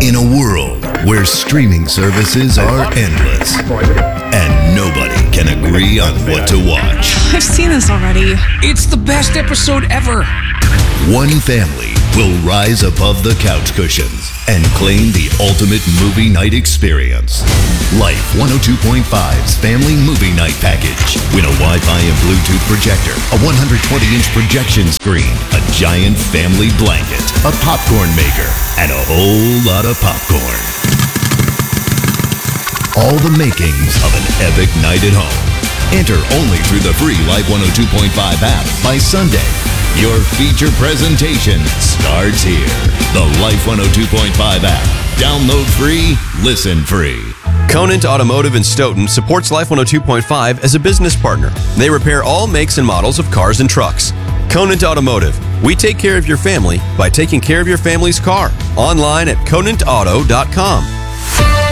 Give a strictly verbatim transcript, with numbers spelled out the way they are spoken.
In a world where streaming services are endless and nobody can agree on what to watch, I've seen this already. It's the best episode ever. one family will rise above the couch cushions and claim the ultimate movie night experience. Life one oh two point five's Family Movie Night Package. Win a Wi-Fi and Bluetooth projector, a one hundred twenty inch projection screen, a giant family blanket, a popcorn maker, and a whole lot of popcorn. All the makings of an epic night at home. Enter only through the free Life one oh two point five app by Sunday. Your feature presentation starts here. The Life one oh two point five app. Download free, listen free. Conant Automotive in Stoughton supports Life one oh two point five as a business partner. They repair all makes and models of cars and trucks. Conant Automotive. We take care of your family by taking care of your family's car. Online at conant auto dot com.